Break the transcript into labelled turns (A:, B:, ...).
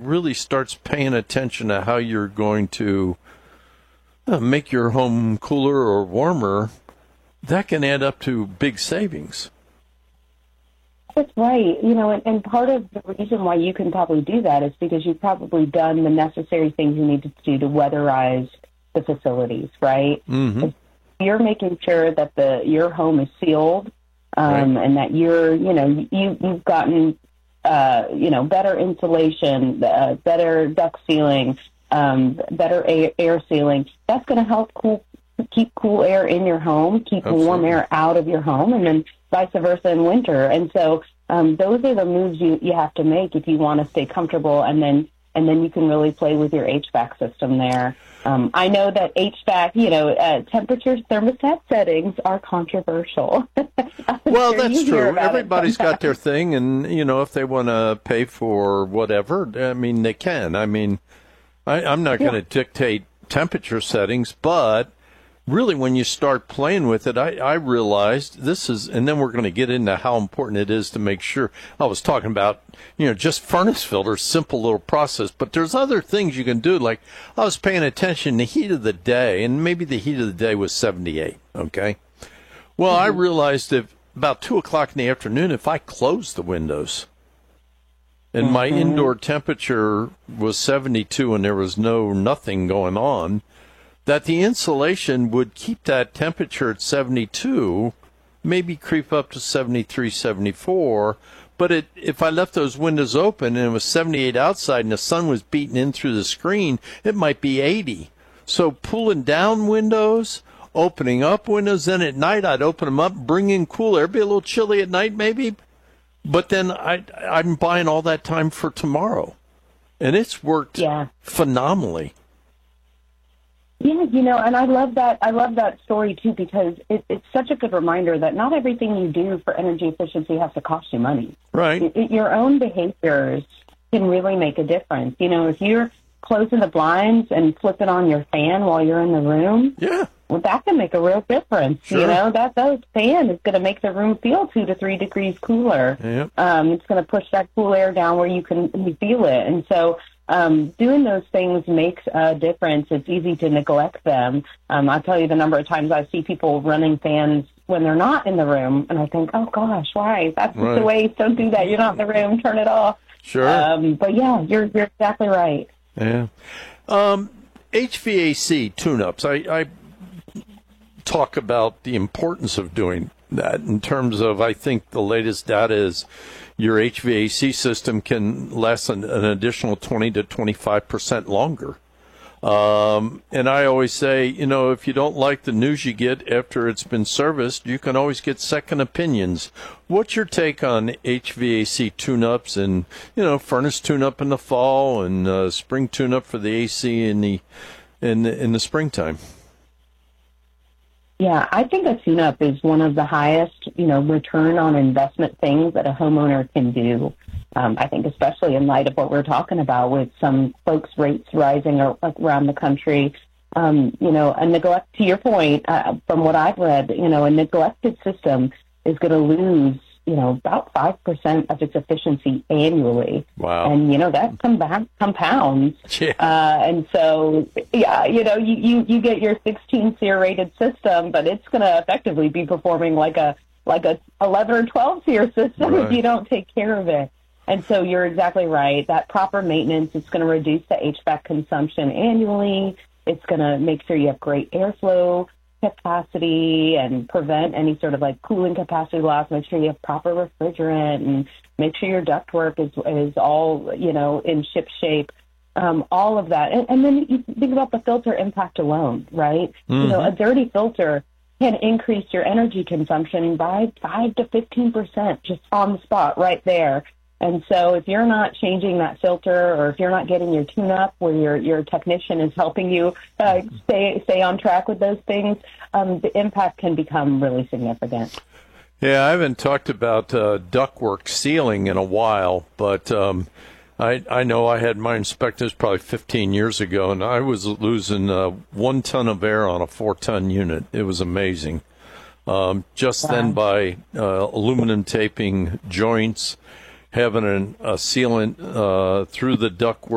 A: really starts paying attention to how you're going to make your home cooler or warmer, that can add up to big savings.
B: That's right. And part of the reason why you can probably do that is because you've probably done the necessary things you need to do to weatherize the facilities, right?
A: Mm-hmm.
B: You're making sure that your home is sealed,
A: Right.
B: and that you've gotten, better insulation, better duct sealing, better air sealing. That's going to help keep cool air in your home, keep warm air out of your home, and then vice versa in winter. And so those are the moves you have to make if you want to stay comfortable, and then you can really play with your HVAC system there. I know that HVAC, temperature thermostat settings are controversial.
A: Well, that's true. Everybody's got their thing, and, if they want to pay for whatever, I mean, they can. I mean, I'm not going to dictate temperature settings, but really when you start playing with it, I realized this is, and then we're going to get into how important it is to make sure. I was talking about, just furnace filters, simple little process, but there's other things you can do. Like I was paying attention to the heat of the day, and maybe the heat of the day was 78, okay? Well, I realized that about 2 o'clock in the afternoon, if I closed the windows and my indoor temperature was 72 and there was nothing going on, that the insulation would keep that temperature at 72, maybe creep up to 73, 74. But if I left those windows open and it was 78 outside and the sun was beating in through the screen, it might be 80. So pulling down windows, opening up windows, then at night I'd open them up, bring in cool air. It'd be a little chilly at night maybe, but then I'm buying all that time for tomorrow. And it's worked phenomenally.
B: Yeah, and I love that story too, because it's such a good reminder that not everything you do for energy efficiency has to cost you money.
A: Right.
B: Your own behaviors can really make a difference. If you're closing the blinds and flipping on your fan while you're in the room, well, that can make a real difference.
A: Sure.
B: That fan is going to make the room feel 2 to 3 degrees cooler.
A: Yep.
B: It's going to push that cool air down where you feel it. And so doing those things makes a difference. It's easy to neglect them. I'll tell you the number of times I see people running fans when they're not in the room, and I think, oh, gosh, why? That's just the way. Don't do that. You're not in the room. Turn it off.
A: Sure.
B: But, yeah, you're exactly right.
A: Yeah. HVAC tune-ups. I talk about the importance of doing that in terms of, I think the latest data is your HVAC system can last an additional 20 to 25% longer. And I always say, if you don't like the news you get after it's been serviced, you can always get second opinions. What's your take on HVAC tune-ups and, furnace tune-up in the fall and spring tune-up for the AC in the springtime?
B: Yeah, I think a tune-up is one of the highest, return on investment things that a homeowner can do. I think especially in light of what we're talking about with some folks' rates rising around the country, a neglect, to your point, from what I've read, a neglected system is going to lose, about 5% of its efficiency annually.
A: Wow.
B: And, that compounds.
A: Yeah.
B: And so, you get your 16 SEER rated system, but it's going to effectively be performing like a 11 or 12 SEER system if you don't take care of it. And so you're exactly right. That proper maintenance is going to reduce the HVAC consumption annually. It's going to make sure you have great airflow capacity and prevent any sort of cooling capacity loss. Make sure you have proper refrigerant and make sure your ductwork is all, in ship shape. All of that. And then you think about the filter impact alone, right?
A: Mm-hmm.
B: A dirty filter can increase your energy consumption by 5 to 15% just on the spot right there. And so if you're not changing that filter, or if you're not getting your tune-up where your technician is helping you stay on track with those things, the impact can become really significant.
A: Yeah, I haven't talked about ductwork sealing in a while, but I know I had my inspectors probably 15 years ago, and I was losing 1 ton of air on a 4-ton unit. It was amazing. Then by aluminum taping joints, having a sealant through the ductwork